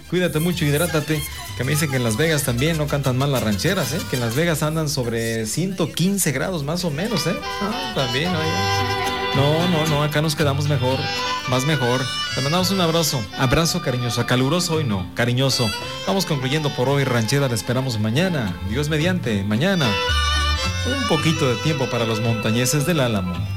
Cuídate mucho, hidrátate. Que me dicen que en Las Vegas también no cantan mal las rancheras, ¿eh? Que en Las Vegas andan sobre 115 grados más o menos, ¿eh? Ah, también, oiga. No, acá nos quedamos mejor, más mejor. Te mandamos un abrazo cariñoso, caluroso hoy no, cariñoso. Vamos concluyendo por hoy, ranchera, la esperamos mañana, Dios mediante, mañana. Un poquito de tiempo para los montañeses del Álamo.